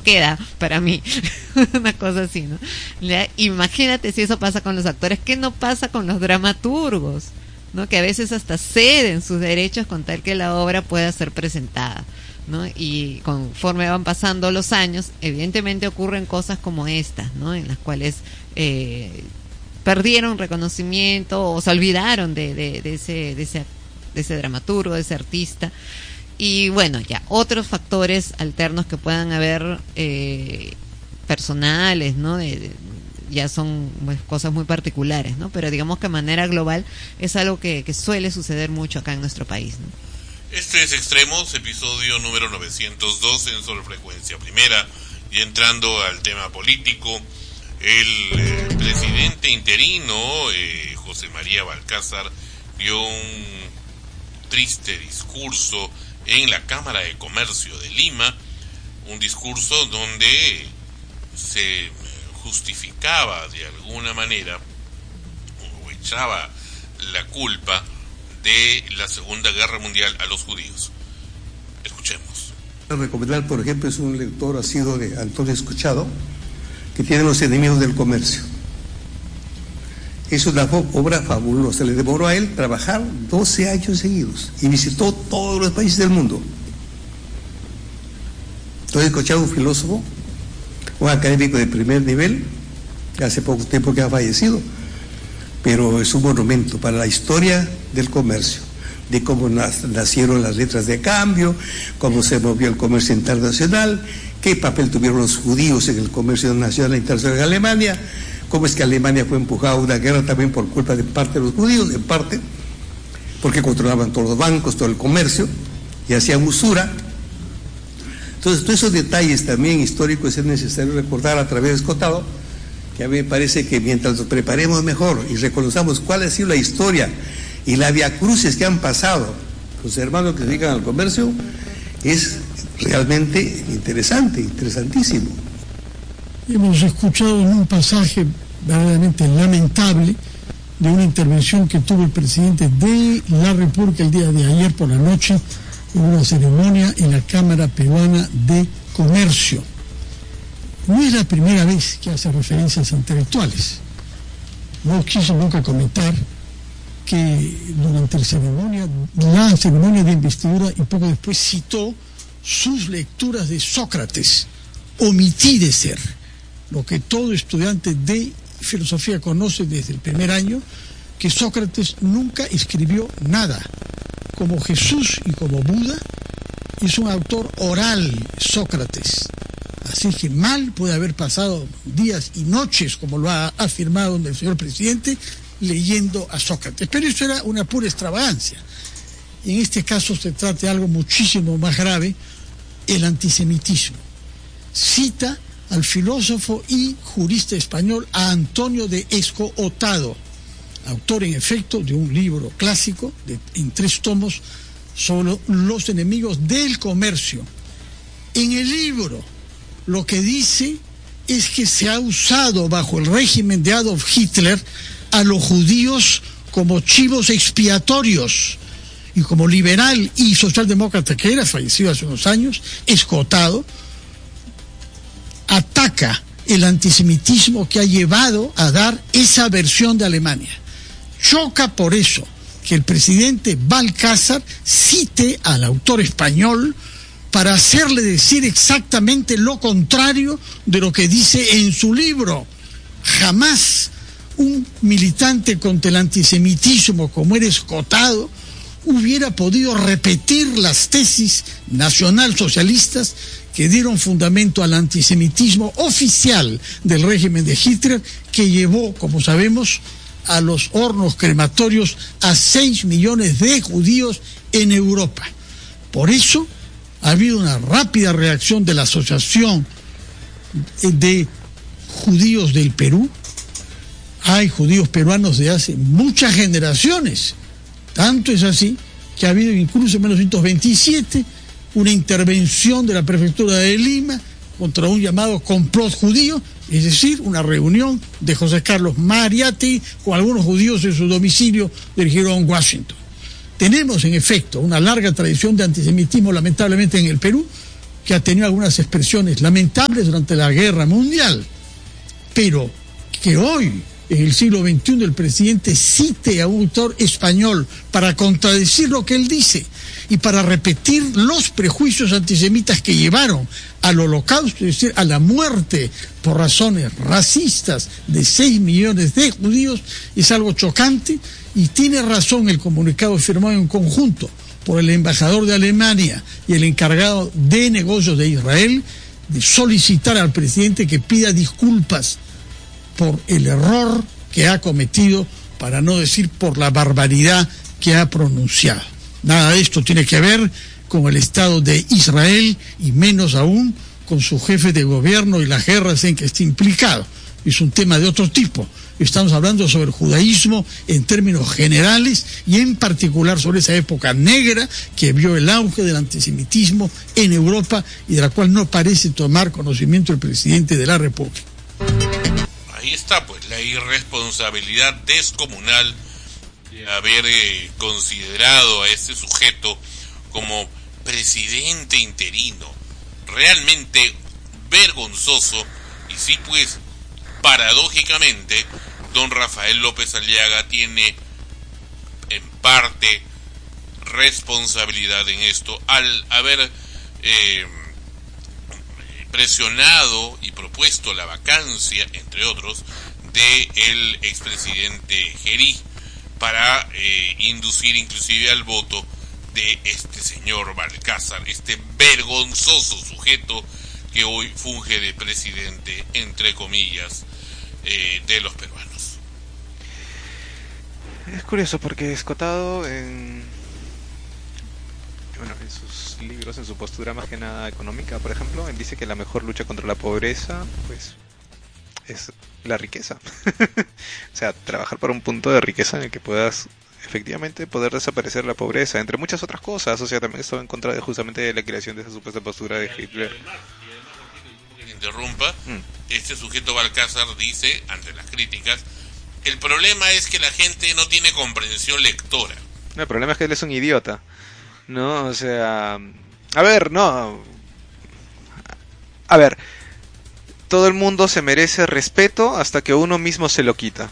queda para mí. Una cosa así, ¿no? Imagínate si eso pasa con los actores, ¿qué no pasa con los dramaturgos? ¿No? Que a veces hasta ceden sus derechos con tal que la obra pueda ser presentada, ¿no? Y conforme van pasando los años, evidentemente ocurren cosas como estas, ¿no? En las cuales perdieron reconocimiento o se olvidaron de ese dramaturgo, de ese artista. Y bueno, ya otros factores alternos que puedan haber personales, ¿no? Ya son pues, cosas muy particulares, ¿no? Pero digamos que de manera global es algo que suele suceder mucho acá en nuestro país, ¿no? Este es Extremos, episodio número 902 en Sol Frecuencia Primera. Y entrando al tema político, el presidente interino, José María Balcázar, dio un triste discurso en la Cámara de Comercio de Lima, un discurso donde se justificaba de alguna manera o echaba la culpa de la Segunda Guerra Mundial a los judíos. Escuchemos. Recomendar, por ejemplo, es un lector asiduo de Antonio Escuchado, que tiene Los enemigos del comercio. Es una obra fabulosa. Le demoró a él trabajar 12 años seguidos y visitó todos los países del mundo. Antonio Escuchado, un filósofo, un académico de primer nivel, que hace poco tiempo que ha fallecido, pero es un monumento para la historia del comercio, de cómo nacieron las letras de cambio, cómo se movió el comercio internacional, qué papel tuvieron los judíos en el comercio nacional e internacional de Alemania, cómo es que Alemania fue empujada a una guerra también por culpa de parte de los judíos, en parte, porque controlaban todos los bancos, todo el comercio, y hacían usura. Entonces, todos esos detalles también históricos es necesario recordar a través de Escotado, que a mí me parece que mientras nos preparemos mejor y reconozcamos cuál ha sido la historia y la viacrucis que han pasado los hermanos que se dedican al comercio, es realmente interesante, interesantísimo. Hemos escuchado en un pasaje verdaderamente lamentable de una intervención que tuvo el presidente de la República el día de ayer por la noche en una ceremonia en la Cámara Peruana de Comercio. No es la primera vez que hace referencias intelectuales. No quiso nunca comentar que durante la ceremonia de investidura y poco después citó sus lecturas de Sócrates. Omití de ser lo que todo estudiante de filosofía conoce desde el primer año, que Sócrates nunca escribió nada. Como Jesús y como Buda, es un autor oral, Sócrates. Así que mal puede haber pasado días y noches, como lo ha afirmado el señor presidente, leyendo a Sócrates. Pero eso era una pura extravagancia. En este caso se trata de algo muchísimo más grave, el antisemitismo. Cita al filósofo y jurista español a Antonio de Escootado, autor en efecto de un libro clásico en 3 tomos sobre los enemigos del comercio. En el libro lo que dice es que se ha usado bajo el régimen de Adolf Hitler a los judíos como chivos expiatorios, y como liberal y socialdemócrata que era, fallecido hace unos años, Escotado ataca el antisemitismo que ha llevado a dar esa versión de Alemania. Choca por eso que el presidente Balcázar cite al autor español para hacerle decir exactamente lo contrario de lo que dice en su libro. Jamás un militante contra el antisemitismo como era Escotado hubiera podido repetir las tesis nacionalsocialistas que dieron fundamento al antisemitismo oficial del régimen de Hitler, que llevó, como sabemos, a los hornos crematorios a 6 millones de judíos en Europa. Por eso ha habido una rápida reacción de la Asociación de Judíos del Perú. Hay judíos peruanos de hace muchas generaciones. Tanto es así que ha habido incluso en 1927 una intervención de la prefectura de Lima contra un llamado complot judío, es decir, una reunión de José Carlos Mariátegui con algunos judíos en su domicilio dirigido a Washington. Tenemos, en efecto, una larga tradición de antisemitismo, lamentablemente, en el Perú, que ha tenido algunas expresiones lamentables durante la Guerra Mundial, pero que hoy, en el siglo XXI, el presidente cite a un autor español para contradecir lo que él dice y para repetir los prejuicios antisemitas que llevaron al holocausto, es decir, a la muerte por razones racistas de 6 millones de judíos, es algo chocante, y tiene razón el comunicado firmado en conjunto por el embajador de Alemania y el encargado de negocios de Israel, de solicitar al presidente que pida disculpas por el error que ha cometido, para no decir por la barbaridad que ha pronunciado. Nada de esto tiene que ver con el Estado de Israel, y menos aún con su jefe de gobierno y las guerras en que está implicado. Es un tema de otro tipo. Estamos hablando sobre el judaísmo en términos generales, y en particular sobre esa época negra que vio el auge del antisemitismo en Europa y de la cual no parece tomar conocimiento el presidente de la República. Ahí está, pues, la irresponsabilidad descomunal de haber considerado a este sujeto como presidente interino. Realmente vergonzoso. Y sí, pues, paradójicamente, don Rafael López Aliaga tiene en parte responsabilidad en esto al haber presionado y propuesto la vacancia, entre otros, de el expresidente Gerí, para inducir inclusive al voto de este señor Balcázar, este vergonzoso sujeto que hoy funge de presidente, entre comillas, de los peruanos. Es curioso porque Escotado en sus libros, en su postura más que nada económica, por ejemplo, él dice que la mejor lucha contra la pobreza, pues, es la riqueza. O sea, trabajar para un punto de riqueza en el que puedas efectivamente poder desaparecer la pobreza, entre muchas otras cosas. O sea, también estaba en contra de justamente de la creación de esa supuesta postura de Hitler. Que interrumpa, este sujeto Balcázar dice, ante las críticas, el problema es que la gente no tiene comprensión lectora. No, el problema es que él es un idiota, ¿no? O sea, a ver, todo el mundo se merece respeto hasta que uno mismo se lo quita.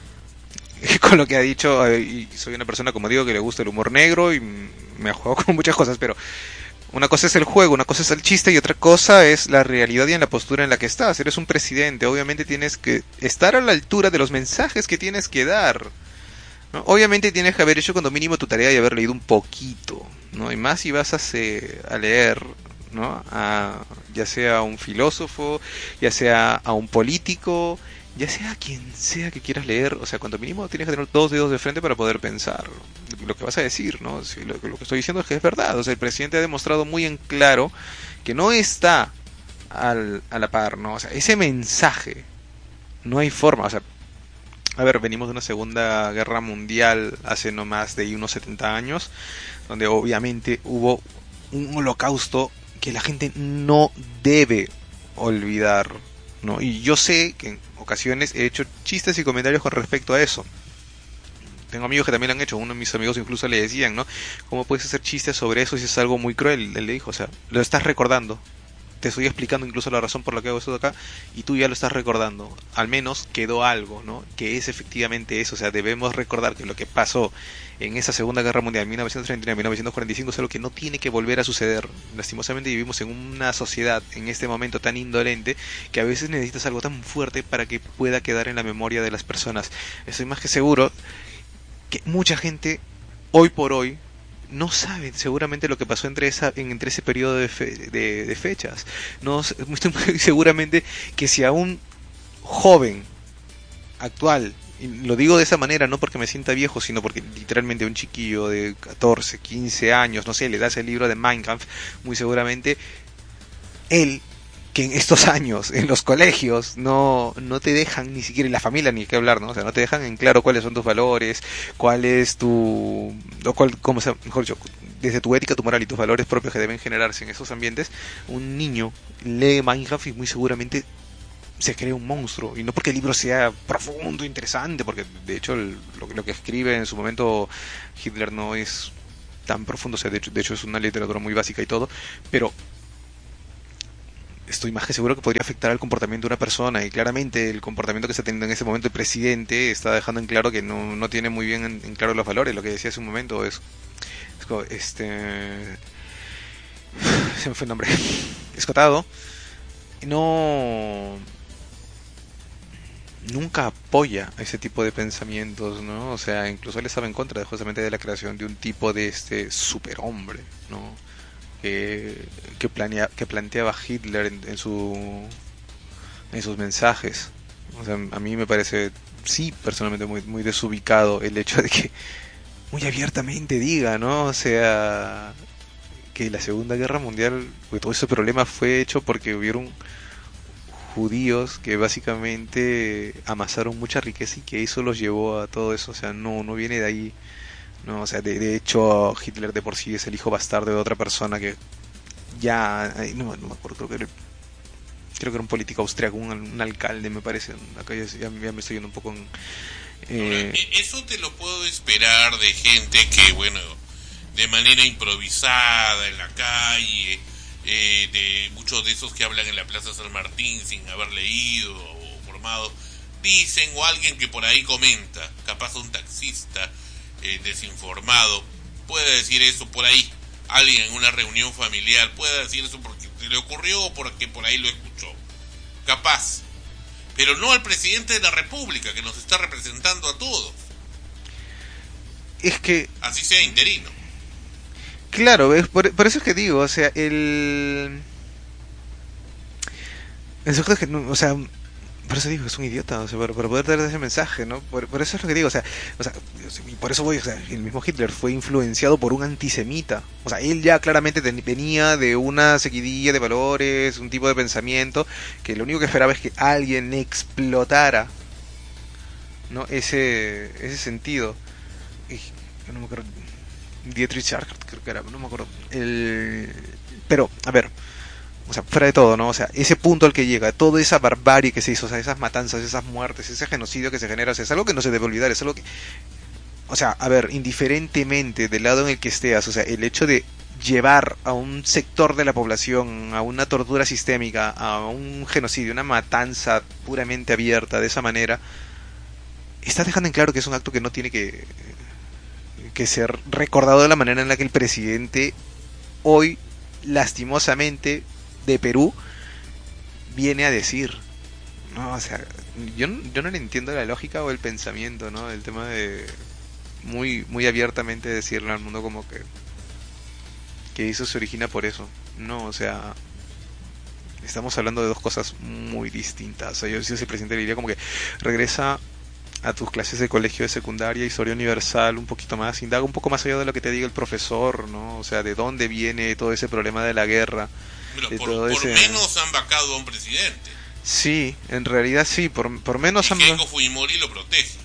Con lo que ha dicho, y soy una persona, como digo, que le gusta el humor negro y me ha jugado con muchas cosas, pero una cosa es el juego, una cosa es el chiste y otra cosa es la realidad y en la postura en la que estás. Eres un presidente, obviamente tienes que estar a la altura de los mensajes que tienes que dar, ¿no? Obviamente tienes que haber hecho cuando mínimo tu tarea y haber leído un poquito, ¿no? Y más si vas a leer, ¿no? Ya sea a un filósofo, ya sea a un político, ya sea a quien sea que quieras leer. O sea, cuando mínimo tienes que tener 2 dedos de frente para poder pensar lo que vas a decir, ¿no? Si lo que estoy diciendo es que es verdad. O sea, el presidente ha demostrado muy en claro que no está a la par, ¿no? O sea, ese mensaje no hay forma. O sea, a ver, venimos de una Segunda Guerra Mundial hace no más de unos 70 años, donde obviamente hubo un holocausto que la gente no debe olvidar, ¿no? Y yo sé que en ocasiones he hecho chistes y comentarios con respecto a eso. Tengo amigos que también lo han hecho. Uno de mis amigos incluso le decían, ¿no? ¿Cómo puedes hacer chistes sobre eso si es algo muy cruel? Él le dijo, o sea, lo estás recordando. Te estoy explicando incluso la razón por la que hago esto de acá y tú ya lo estás recordando. Al menos quedó algo, ¿no? Que es efectivamente eso. O sea, debemos recordar que lo que pasó en esa Segunda Guerra Mundial, 1939-1945, es algo que no tiene que volver a suceder. Lastimosamente vivimos en una sociedad en este momento tan indolente que a veces necesitas algo tan fuerte para que pueda quedar en la memoria de las personas. Estoy más que seguro que mucha gente hoy por hoy no saben seguramente lo que pasó entre ese periodo de fechas. No, estoy muy seguramente que si a un joven actual, y lo digo de esa manera no porque me sienta viejo, sino porque literalmente un chiquillo de 14, 15 años, no sé, le das el libro de Mein Kampf, muy seguramente él, que en estos años en los colegios no te dejan ni siquiera, en la familia ni qué hablar, ¿no? O sea, no te dejan en claro cuáles son tus valores, cuál es mejor dicho, desde tu ética, tu moral y tus valores propios que deben generarse en esos ambientes. Un niño lee Mein Kampf y muy seguramente se cree un monstruo, y no porque el libro sea profundo, interesante, porque de hecho lo que escribe en su momento Hitler no es tan profundo, o sea, de hecho es una literatura muy básica y todo, pero estoy más que seguro que podría afectar al comportamiento de una persona, y claramente el comportamiento que está teniendo en ese momento el presidente está dejando en claro que no tiene muy bien en claro los valores. Lo que decía hace un momento es como, se me fue el nombre, Escotado, nunca apoya ese tipo de pensamientos, ¿no? O sea, incluso él estaba en contra justamente de la creación de un tipo de superhombre, ¿no? Que planteaba Hitler en sus mensajes. O sea, a mí me parece, sí, personalmente muy desubicado el hecho de que muy abiertamente diga, ¿no? O sea, que la Segunda Guerra Mundial, pues, todo ese problema fue hecho porque hubieron judíos que básicamente amasaron mucha riqueza y que eso los llevó a todo eso. O sea, no viene de ahí. No, o sea, de hecho Hitler de por sí es el hijo bastardo de otra persona que ya no me acuerdo, creo que era un político austriaco, un alcalde, me parece. Acá ya me estoy yendo un poco en eso te lo puedo esperar de gente que, bueno, de manera improvisada en la calle, de muchos de esos que hablan en la Plaza San Martín sin haber leído o formado, dicen, o alguien que por ahí comenta, capaz un taxista desinformado puede decir eso por ahí, alguien en una reunión familiar puede decir eso porque se le ocurrió o porque por ahí lo escuchó, capaz, pero no al presidente de la República, que nos está representando a todos. Es que así sea interino. Claro, por eso es que digo, o sea, el sujeto que no, o sea, por eso digo, es un idiota, o sea, para poder dar ese mensaje, ¿no? Por eso es lo que digo, o sea, por eso voy, o sea, el mismo Hitler fue influenciado por un antisemita, o sea, él ya claramente venía de una seguidilla de valores, un tipo de pensamiento, que lo único que esperaba es que alguien explotara, ¿no? Ese sentido. Y yo no me acuerdo, Dietrich Charcot, creo que era, no me acuerdo. Pero, a ver, o sea, fuera de todo, ¿no? O sea, ese punto al que llega, toda esa barbarie que se hizo, o sea, esas matanzas, esas muertes, ese genocidio que se genera, o sea, es algo que no se debe olvidar, es algo que, o sea, a ver, indiferentemente del lado en el que estés, o sea, el hecho de llevar a un sector de la población a una tortura sistémica, a un genocidio, una matanza puramente abierta de esa manera, está dejando en claro que es un acto que no tiene que ser recordado de la manera en la que el presidente hoy, lastimosamente, de Perú, viene a decir, ¿no? O sea, yo no le entiendo la lógica o el pensamiento, ¿no? El tema de muy abiertamente decirle al mundo como que eso se origina por eso. No, o sea, estamos hablando de dos cosas muy distintas. O sea, yo si ese presidente le diría como que regresa a tus clases de colegio de secundaria, historia universal, un poquito más, indaga un poco más allá de lo que te diga el profesor, ¿no? O sea, de dónde viene todo ese problema de la guerra. Pero por menos han vacado a un presidente. Sí, en realidad sí, por menos y Keiko Fujimori lo protege.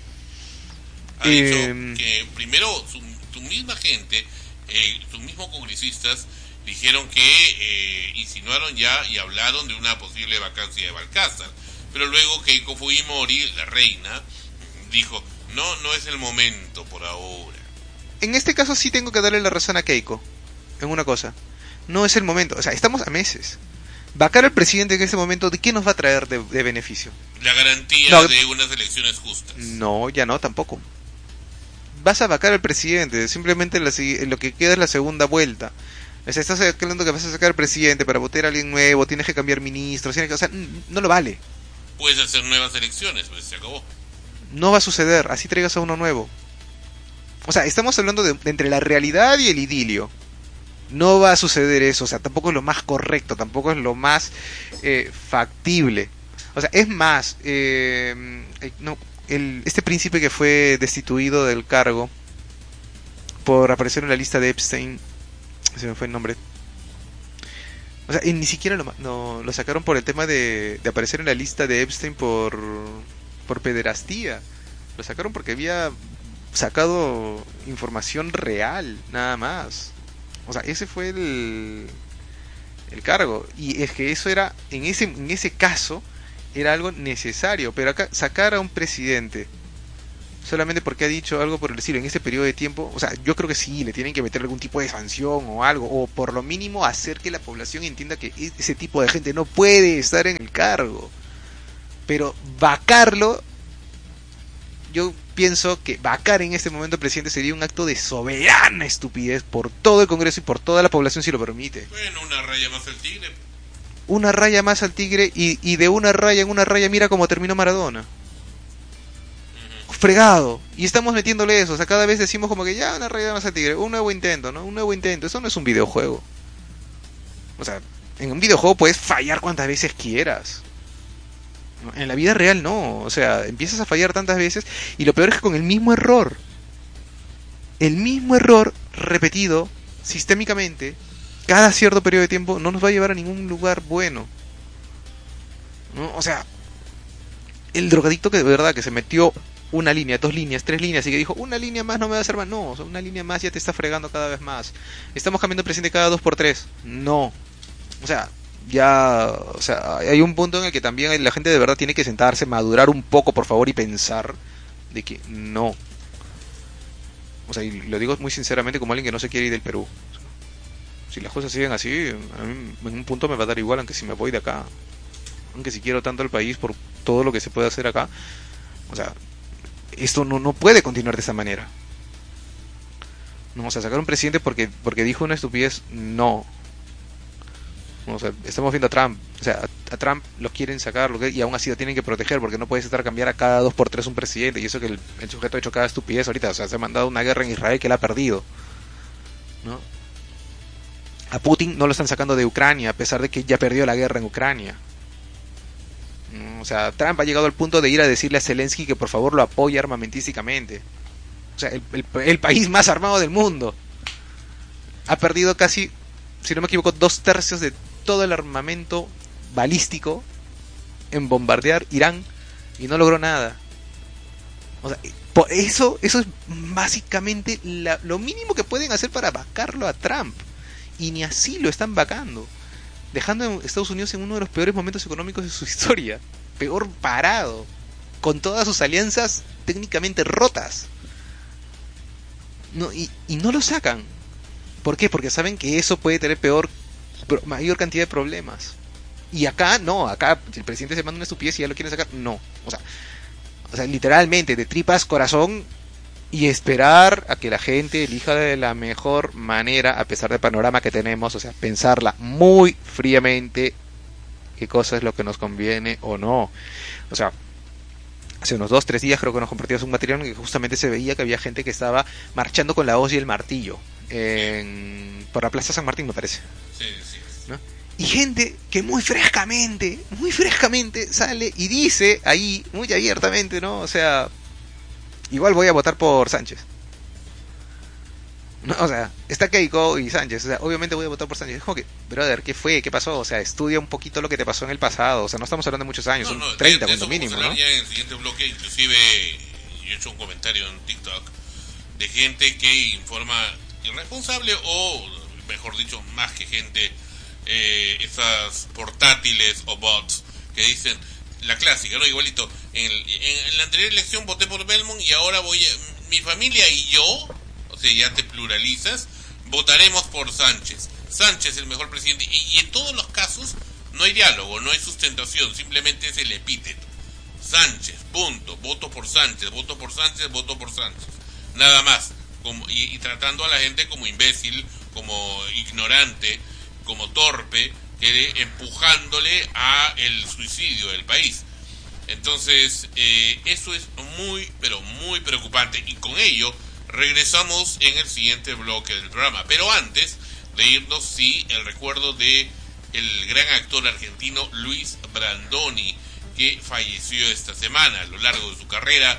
Ha dicho que primero su misma gente, sus mismos congresistas dijeron que insinuaron ya y hablaron de una posible vacancia de Balcázar. Pero luego Keiko Fujimori, la reina, dijo, no es el momento por ahora. En este caso sí tengo que darle la razón a Keiko, en una cosa. No es el momento, o sea, estamos a meses. Vacar al presidente en este momento, ¿de qué nos va a traer de beneficio? La garantía de unas elecciones justas. No, ya no, tampoco. Vas a vacar al presidente, simplemente lo que queda es la segunda vuelta. O sea, estás hablando que vas a sacar al presidente para votar a alguien nuevo, tienes que cambiar ministros, o sea, no lo vale. Puedes hacer nuevas elecciones, pues se acabó. No va a suceder, así traigas a uno nuevo. O sea, estamos hablando de entre la realidad y el idilio. No va a suceder eso, o sea, tampoco es lo más correcto, tampoco es lo más factible. O sea, es más, este príncipe que fue destituido del cargo por aparecer en la lista de Epstein, se me fue el nombre. O sea, y ni siquiera lo sacaron por el tema de aparecer en la lista de Epstein por pederastía. Lo sacaron porque había sacado información real, nada más. O sea, ese fue el cargo. Y es que eso era, en ese caso, era algo necesario. Pero acá, sacar a un presidente solamente porque ha dicho algo por el estilo en ese periodo de tiempo. O sea, yo creo que sí, le tienen que meter algún tipo de sanción o algo, o por lo mínimo hacer que la población entienda que ese tipo de gente no puede estar en el cargo. Pero vacarlo, yo pienso que vacar en este momento al presidente sería un acto de soberana estupidez por todo el Congreso y por toda la población si lo permite. Bueno, una raya más al tigre. Una raya más al tigre, y de una raya en una raya mira cómo terminó Maradona. Fregado. Y estamos metiéndole eso. O sea, cada vez decimos como que ya una raya más al tigre. Un nuevo intento, ¿no? Un nuevo intento. Eso no es un videojuego. O sea, en un videojuego puedes fallar cuantas veces quieras. En la vida real no. O sea, empiezas a fallar tantas veces. Y lo peor es que con el mismo error. El mismo error repetido sistémicamente cada cierto periodo de tiempo no nos va a llevar a ningún lugar bueno, ¿no? O sea, el drogadicto que de verdad que se metió una línea, 2 líneas, 3 líneas y que dijo una línea más no me va a hacer más, no, o sea, una línea más ya te está fregando cada vez más. Estamos cambiando de presidente cada 2x3, no. O sea, ya, o sea, hay un punto en el que también la gente de verdad tiene que sentarse, madurar un poco, por favor, y pensar de que no. O sea, y lo digo muy sinceramente como alguien que no se quiere ir del Perú. Si las cosas siguen así, a mí en un punto me va a dar igual, aunque si me voy de acá, aunque si quiero tanto el país por todo lo que se puede hacer acá. O sea, esto no puede continuar de esa manera. No, o sea, sacar un presidente porque dijo una estupidez, no. O sea, estamos viendo a Trump. O sea, a Trump lo quieren sacar y aún así lo tienen que proteger porque no puedes estar a cambiar a cada 2x3 un presidente. Y eso que el sujeto ha hecho cada estupidez ahorita. O sea, se ha mandado una guerra en Israel que la ha perdido, ¿no? A Putin no lo están sacando de Ucrania a pesar de que ya perdió la guerra en Ucrania. O sea, Trump ha llegado al punto de ir a decirle a Zelensky que por favor lo apoye armamentísticamente. O sea, el país más armado del mundo ha perdido casi, si no me equivoco, 2/3 de todo el armamento balístico en bombardear Irán y no logró nada. O sea, por eso es básicamente lo mínimo que pueden hacer para vacarlo a Trump. Y ni así lo están vacando, dejando a Estados Unidos en uno de los peores momentos económicos de su historia, peor parado, con todas sus alianzas técnicamente rotas. No, y no lo sacan. ¿Por qué? Porque saben que eso puede tener mayor cantidad de problemas. Y acá no, acá si el presidente se manda una estupidez y ya lo quieren sacar, no. O sea, literalmente de tripas corazón y esperar a que la gente elija de la mejor manera a pesar del panorama que tenemos. O sea, pensarla muy fríamente qué cosa es lo que nos conviene o no. O sea, hace unos 2-3 días creo que nos compartíamos un material en que justamente se veía que había gente que estaba marchando con la hoz y el martillo por la Plaza San Martín, me parece. Sí. ¿No? Y gente que muy frescamente sale y dice ahí, muy abiertamente, ¿no? O sea, igual voy a votar por Sánchez. No, o sea, está Keiko y Sánchez. O sea, obviamente voy a votar por Sánchez. Es como que, brother, ¿qué fue? ¿Qué pasó? O sea, estudia un poquito lo que te pasó en el pasado. O sea, no estamos hablando de muchos años, son 30 cuando mínimo, ¿no? Ya en el siguiente bloque, inclusive, yo he hecho un comentario en TikTok de gente que informa irresponsable o, mejor dicho, más que gente, esas portátiles o bots que dicen la clásica, ¿no? Igualito, en la anterior elección voté por Belmont y ahora mi familia y yo, o sea, ya te pluralizas, votaremos por Sánchez. Sánchez el mejor presidente. Y en todos los casos no hay diálogo, no hay sustentación, simplemente es el epíteto. Sánchez, punto, voto por Sánchez, voto por Sánchez, voto por Sánchez. Nada más. Y tratando a la gente como imbécil, como ignorante, como torpe, empujándole a el suicidio del país. Entonces, eso es muy, pero muy preocupante. Y con ello regresamos en el siguiente bloque del programa. Pero antes de irnos, sí, el recuerdo de el gran actor argentino Luis Brandoni, que falleció esta semana. A lo largo de su carrera,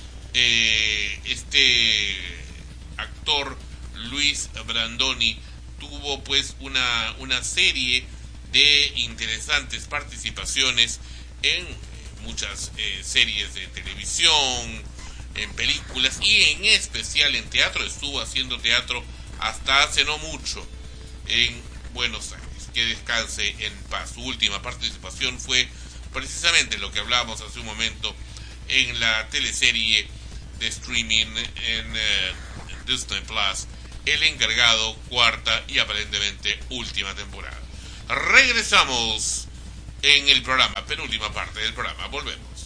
este actor Luis Brandoni tuvo pues una serie de interesantes participaciones en muchas series de televisión, en películas y en especial en teatro. Estuvo haciendo teatro hasta hace no mucho en Buenos Aires. Que descanse en paz. Su última participación fue precisamente lo que hablábamos hace un momento en la teleserie de streaming en Disney Plus, El Encargado, cuarta y aparentemente última temporada. Regresamos en el programa, penúltima parte del programa. Volvemos.